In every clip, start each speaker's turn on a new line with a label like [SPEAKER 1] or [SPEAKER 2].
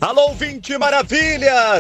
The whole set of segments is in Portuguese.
[SPEAKER 1] Alô, 20 maravilha!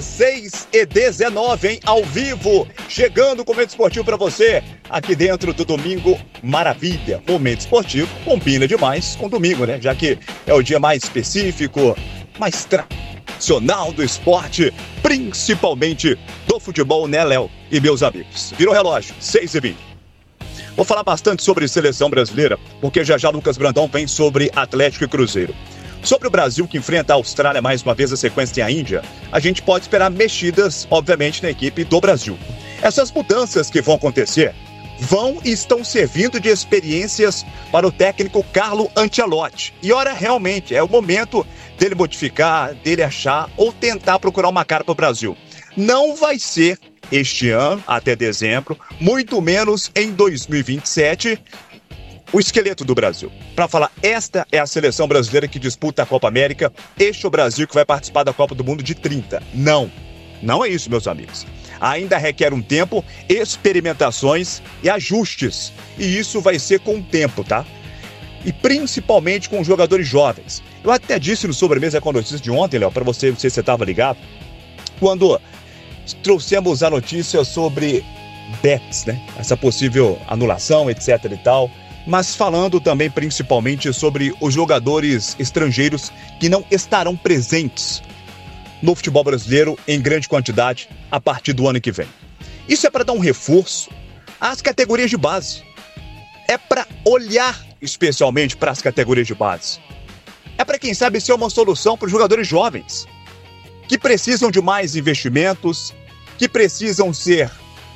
[SPEAKER 1] 6h19, hein? Ao vivo, chegando o Momento Esportivo pra você, aqui dentro do Domingo Maravilha. Momento Esportivo combina demais com domingo, né? Já que é o dia mais específico, mais tradicional do esporte, principalmente do futebol, né, Léo e meus amigos? Virou relógio, 6h20. Vou falar bastante sobre seleção brasileira, porque já Lucas Brandão vem sobre Atlético e Cruzeiro. Sobre o Brasil, que enfrenta a Austrália mais uma vez, a sequência tem a Índia, a gente pode esperar mexidas, obviamente, na equipe do Brasil. Essas mudanças que vão acontecer vão e estão servindo de experiências para o técnico Carlo Ancelotti. E ora, realmente, é o momento dele modificar, dele achar ou tentar procurar uma cara para o Brasil. Não vai ser este ano, até dezembro, muito menos em 2027, o esqueleto do Brasil. Para falar, esta é a seleção brasileira que disputa a Copa América, este é o Brasil que vai participar da Copa do Mundo de 30. Não é isso, meus amigos. Ainda requer um tempo, experimentações e ajustes. E isso vai ser com o tempo, tá? E principalmente com jogadores jovens. Eu até disse no Sobremesa com a notícia de ontem, Léo, para você, não sei se você estava ligado, quando trouxemos a notícia sobre bets, né? Essa possível anulação, etc e tal. Mas falando também principalmente sobre os jogadores estrangeiros que não estarão presentes no futebol brasileiro em grande quantidade a partir do ano que vem. Isso é para dar um reforço às categorias de base. É para olhar especialmente para as categorias de base. É para, quem sabe, ser uma solução para os jogadores jovens que precisam de mais investimentos, que precisam ser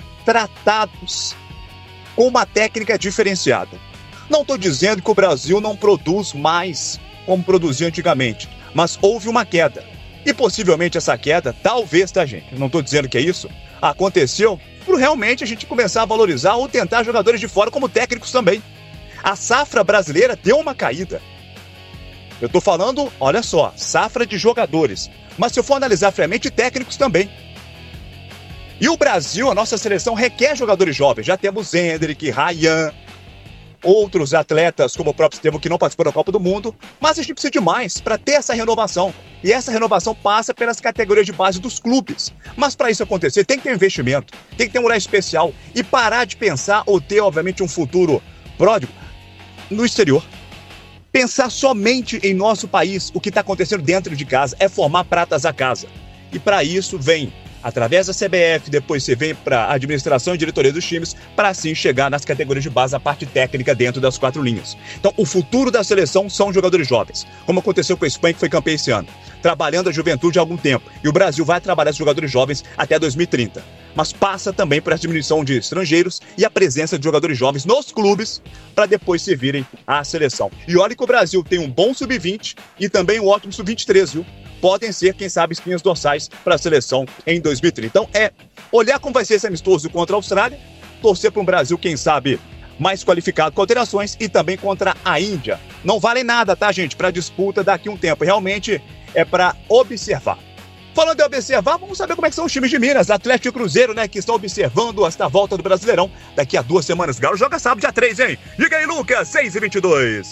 [SPEAKER 1] tratados com uma técnica diferenciada. Não estou dizendo que o Brasil não produz mais como produzia antigamente, mas houve uma queda. E possivelmente essa queda, talvez, tá, gente? Não estou dizendo que é isso. Aconteceu por realmente a gente começar a valorizar ou tentar jogadores de fora como técnicos também. A safra brasileira deu uma caída. Eu estou falando, olha só, safra de jogadores. Mas se eu for analisar friamente, técnicos também. E o Brasil, a nossa seleção, requer jogadores jovens. Já temos Hendrick, Ryan, outros atletas, como o próprio Estevão, que não participou da Copa do Mundo, mas a gente precisa de mais para ter essa renovação. E essa renovação passa pelas categorias de base dos clubes. Mas para isso acontecer, tem que ter investimento, tem que ter um olhar especial e parar de pensar ou ter, obviamente, um futuro pródigo no exterior. Pensar somente em nosso país, o que está acontecendo dentro de casa, é formar pratas a casa. E para isso vem através da CBF, depois você vem para a administração e diretoria dos times, para assim chegar nas categorias de base, a parte técnica dentro das 4 linhas. Então, o futuro da seleção são jogadores jovens, como aconteceu com a Espanha, que foi campeã esse ano, trabalhando a juventude há algum tempo. E o Brasil vai trabalhar esses jogadores jovens até 2030. Mas passa também por essa diminuição de estrangeiros e a presença de jogadores jovens nos clubes, para depois servirem à seleção. E olha que o Brasil tem um bom sub-20 e também um ótimo sub-23, viu? Podem ser, quem sabe, espinhas dorsais para a seleção em 2030. Então, é olhar como vai ser esse amistoso contra a Austrália, torcer para um Brasil, quem sabe, mais qualificado com alterações, e também contra a Índia. Não vale nada, tá, gente, para disputa daqui a um tempo. Realmente é para observar. Falando em observar, vamos saber como é que são os times de Minas, Atlético e Cruzeiro, né, que estão observando esta volta do Brasileirão. Daqui a 2 semanas, Galo joga sábado, dia 3, hein? Liga aí, Lucas, 6h22.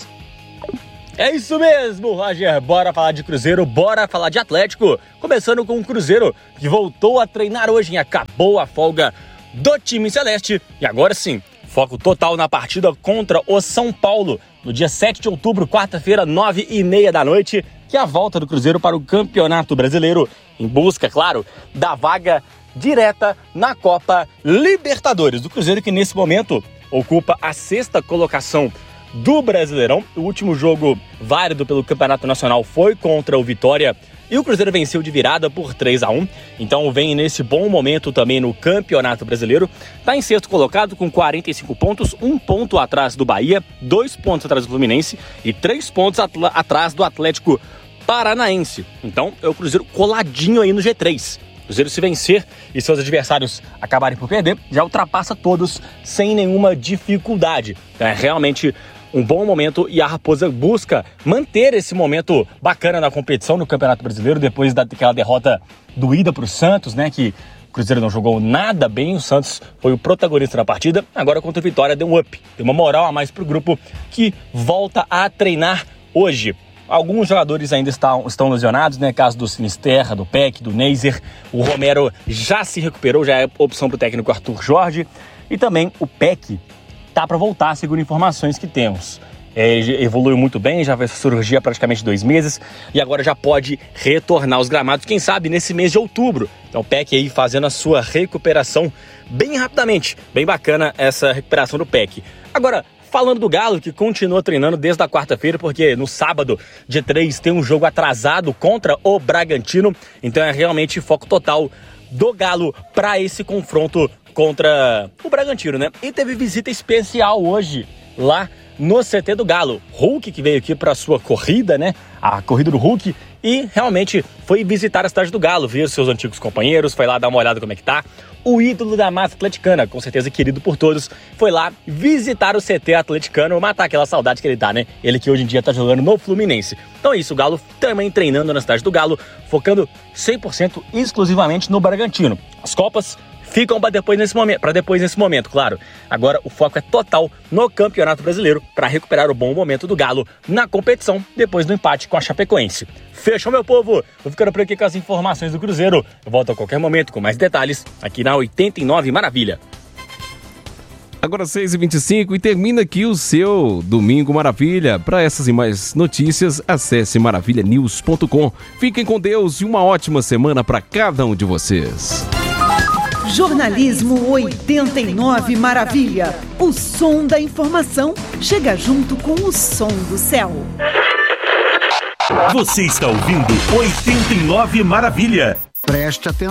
[SPEAKER 2] É isso mesmo, Roger. Bora falar de Cruzeiro, bora falar de Atlético. Começando com o Cruzeiro, que voltou a treinar hoje e acabou a folga do time celeste. E agora sim, foco total na partida contra o São Paulo, no dia 7 de outubro, quarta-feira, 9h30 da noite, que é a volta do Cruzeiro para o Campeonato Brasileiro, em busca, claro, da vaga direta na Copa Libertadores. Do Cruzeiro, que nesse momento ocupa a 6ª colocação do Brasileirão. O último jogo válido pelo Campeonato Nacional foi contra o Vitória e o Cruzeiro venceu de virada por 3-1. Então vem nesse bom momento também no Campeonato Brasileiro. Está em 6º colocado com 45 pontos, 1 ponto atrás do Bahia, 2 pontos atrás do Fluminense e 3 pontos atrás do Atlético Paranaense. Então é o Cruzeiro coladinho aí no G3. O Cruzeiro, se vencer e seus adversários acabarem por perder, já ultrapassa todos sem nenhuma dificuldade. É realmente um bom momento e a Raposa busca manter esse momento bacana na competição no Campeonato Brasileiro, depois daquela derrota doída para o Santos, né, que o Cruzeiro não jogou nada bem, o Santos foi o protagonista da partida. Agora contra o Vitória deu um up, deu uma moral a mais para o grupo, que volta a treinar hoje. Alguns jogadores ainda estão lesionados, né? Caso do Sinisterra, do Peck, do Neiser. O Romero já se recuperou, já é opção para o técnico Arthur Jorge. E também o Peck tá para voltar, segundo informações que temos. Evoluiu muito bem, já fez cirurgia há praticamente 2 meses e agora já pode retornar aos gramados, quem sabe nesse mês de outubro. Então o Peck aí fazendo a sua recuperação bem rapidamente. Bem bacana essa recuperação do Peck. Agora, falando do Galo, que continua treinando desde a quarta-feira, porque no sábado, dia 3, tem um jogo atrasado contra o Bragantino. Então é realmente foco total do Galo para esse confronto contra o Bragantino, né? E teve visita especial hoje lá no CT do Galo. Hulk, que veio aqui para sua corrida, né? A corrida do Hulk. E realmente foi visitar a cidade do Galo, ver seus antigos companheiros, foi lá dar uma olhada como é que tá. O ídolo da massa atleticana, com certeza querido por todos, foi lá visitar o CT atleticano, matar aquela saudade que ele tá, né? Ele que hoje em dia tá jogando no Fluminense. Então é isso, o Galo também treinando na cidade do Galo, focando 100% exclusivamente no Bragantino. As Copas ficam para depois nesse momento, claro. Agora o foco é total no Campeonato Brasileiro para recuperar o bom momento do Galo na competição depois do empate com a Chapecoense. Fechou, meu povo? Vou ficando por aqui com as informações do Cruzeiro. Eu volto a qualquer momento com mais detalhes aqui na 89 Maravilha.
[SPEAKER 3] Agora 6h25 e termina aqui o seu Domingo Maravilha. Para essas e mais notícias, acesse maravilhanews.com. Fiquem com Deus e uma ótima semana para cada um de vocês.
[SPEAKER 4] Jornalismo 89 Maravilha. O som da informação chega junto com o som do céu.
[SPEAKER 5] Você está ouvindo 89 Maravilha.
[SPEAKER 6] Preste atenção.